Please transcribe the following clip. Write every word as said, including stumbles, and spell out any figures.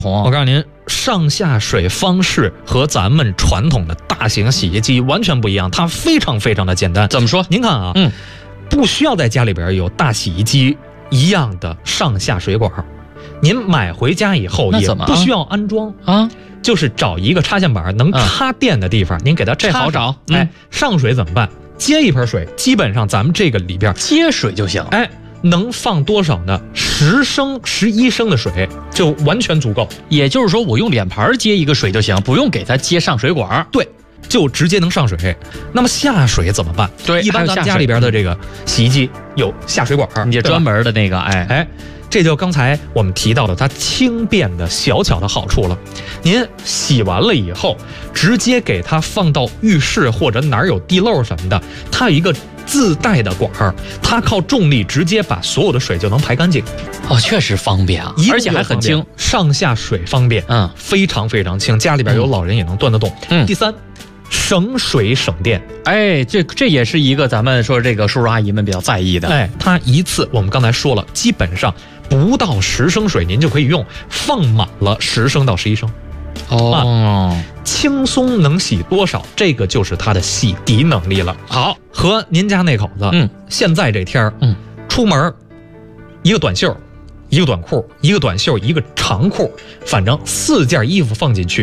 我告诉您，上下水方式和咱们传统的大型洗衣机完全不一样，它非常非常的简单。 怎么说？ 您看啊， 嗯， 不需要在家里边有大洗衣机一样的上下水管，您买回家以后也不需要安装啊， 就是找一个插线板能插电的地方，嗯、您给它插上。 这好找。 嗯、哎，上水怎么办？接一盆水，基本上咱们这个里边接水就行。 哎。能放多少呢？十升、十一升的水就完全足够。 也就是说，我用脸盆接一个水就行，不用给它接上水管。 对，就直接能上水。那么下水怎么办？ 对， 一般咱们家里边的这个洗衣机有下水管， 你这专门的那个，哎哎，这就刚才我们提到的它轻便的小巧的好处了。您洗完了以后，直接给它放到浴室或者哪儿有地漏什么的，它有一个自带的管儿，它靠重力直接把所有的水就能排干净。 哦，确实方便啊，而且还很轻， 上下水方便， 嗯， 非常非常轻，家里边有老人也能端得动。 嗯， 第三，省水省电。 哎，这这也是一个咱们说这个叔叔阿姨们比较在意的。 哎，它一次我们刚才说了，基本上不到十升水您就可以用，放满了十升到十一升。 哦、啊， 轻松能洗多少？这个就是它的洗涤能力了。 好， 和您家那口子， 嗯， 现在这天儿， 嗯， 出门一个短袖，一个短裤，一个短袖，一个长裤，反正四件衣服放进去。